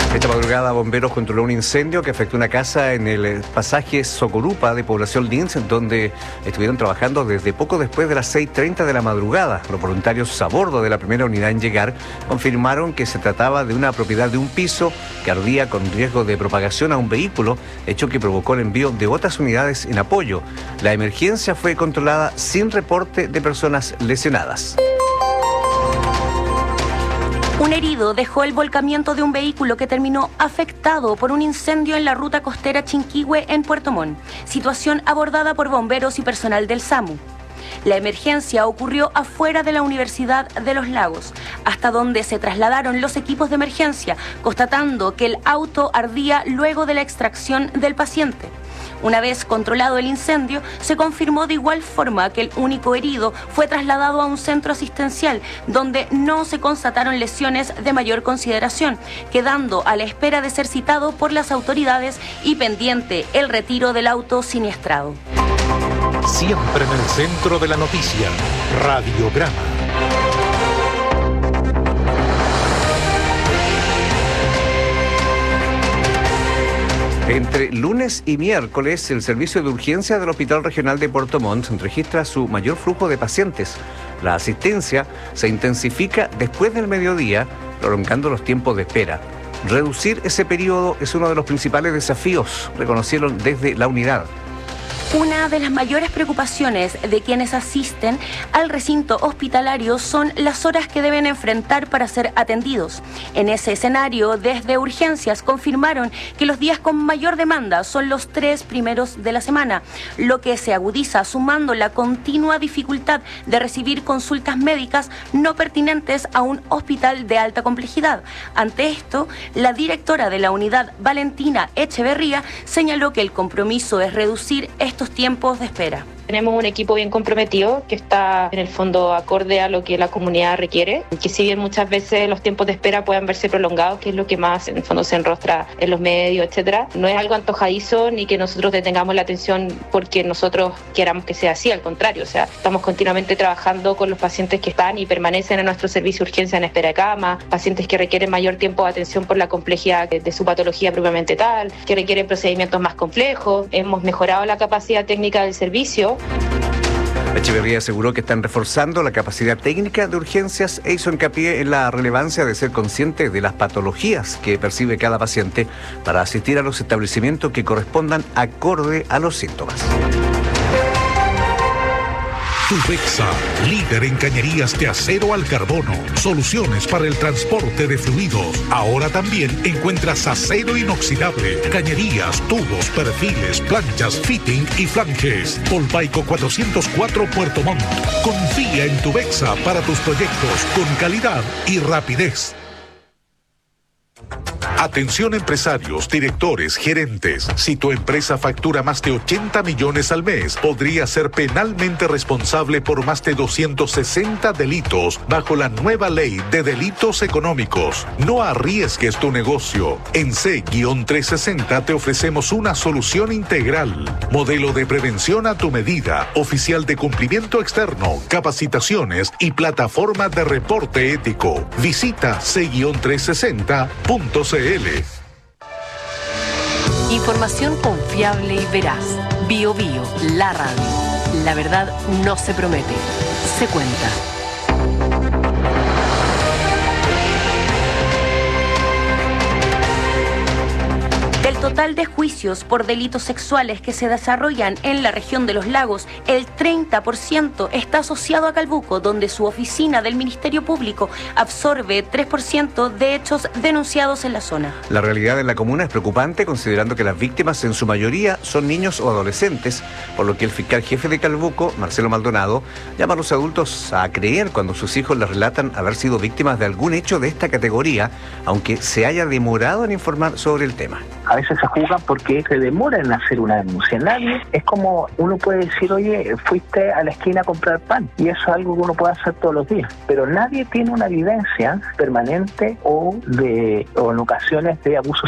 Esta madrugada, bomberos controló un incendio que afectó una casa en el pasaje Socorupa de Población Lins, donde estuvieron trabajando desde poco después de las 6:30 de la madrugada. Los voluntarios a bordo de la primera unidad en llegar confirmaron que se trataba de una propiedad de un piso que ardía con riesgo de propagación a un vehículo, hecho que provocó el envío de otras unidades en apoyo. La emergencia fue controlada sin reporte de personas lesionadas. Un herido dejó el volcamiento de un vehículo que terminó afectado por un incendio en la ruta costera Chinquihue en Puerto Montt, situación abordada por bomberos y personal del SAMU. La emergencia ocurrió afuera de la Universidad de Los Lagos, hasta donde se trasladaron los equipos de emergencia, constatando que el auto ardía luego de la extracción del paciente. Una vez controlado el incendio, se confirmó de igual forma que el único herido fue trasladado a un centro asistencial, donde no se constataron lesiones de mayor consideración, quedando a la espera de ser citado por las autoridades y pendiente el retiro del auto siniestrado. Siempre en el centro de la noticia, Radiograma. Entre lunes y miércoles, el servicio de urgencia del Hospital Regional de Puerto Montt registra su mayor flujo de pacientes. La asistencia se intensifica después del mediodía, prolongando los tiempos de espera. Reducir ese periodo es uno de los principales desafíos, reconocieron desde la unidad. Una de las mayores preocupaciones de quienes asisten al recinto hospitalario son las horas que deben enfrentar para ser atendidos. En ese escenario, desde urgencias confirmaron que los días con mayor demanda son los 3 primeros de la semana, lo que se agudiza sumando la continua dificultad de recibir consultas médicas no pertinentes a un hospital de alta complejidad. Ante esto, la directora de la unidad, Valentina Echeverría, señaló que el compromiso es reducir estos tiempos de espera. Tenemos un equipo bien comprometido que está en el fondo acorde a lo que la comunidad requiere, que si bien muchas veces los tiempos de espera puedan verse prolongados, que es lo que más en el fondo se enrostra en los medios, etcétera, no es algo antojadizo ni que nosotros detengamos la atención porque nosotros queramos que sea así, al contrario, o sea, estamos continuamente trabajando con los pacientes que están y permanecen en nuestro servicio de urgencia en espera de cama, pacientes que requieren mayor tiempo de atención por la complejidad de su patología propiamente tal, que requieren procedimientos más complejos. Hemos mejorado la capacidad técnica del servicio. Echeverría aseguró que están reforzando la capacidad técnica de urgencias e hizo hincapié en la relevancia de ser consciente de las patologías que percibe cada paciente para asistir a los establecimientos que correspondan acorde a los síntomas. Tubexa, líder en cañerías de acero al carbono. Soluciones para el transporte de fluidos. Ahora también encuentras acero inoxidable, cañerías, tubos, perfiles, planchas, fitting y flanges. Polpaico 404 Puerto Montt. Confía en Tubexa para tus proyectos con calidad y rapidez. Atención empresarios, directores, gerentes. Si tu empresa factura más de 80 millones al mes, podría ser penalmente responsable por más de 260 delitos bajo la nueva ley de delitos económicos. No arriesgues tu negocio. En C-360 te ofrecemos una solución integral. Modelo de prevención a tu medida, oficial de cumplimiento externo, capacitaciones y plataforma de reporte ético. Visita C-360.cl. Información confiable y veraz. BioBio, la radio. La verdad no se promete, se cuenta. Del total de juicios por delitos sexuales que se desarrollan en la región de Los Lagos, el 30% está asociado a Calbuco, donde su oficina del Ministerio Público absorbe 3% de hechos denunciados en la zona. La realidad en la comuna es preocupante, considerando que las víctimas en su mayoría son niños o adolescentes, por lo que el fiscal jefe de Calbuco, Marcelo Maldonado, llama a los adultos a creer cuando sus hijos les relatan haber sido víctimas de algún hecho de esta categoría, aunque se haya demorado en informar sobre el tema. A veces se juzgan porque se demora en hacer una denuncia. Nadie, es como uno puede decir, oye, fuiste a la esquina a comprar pan, y eso es algo que uno puede hacer todos los días, pero nadie tiene una evidencia permanente o en ocasiones de abuso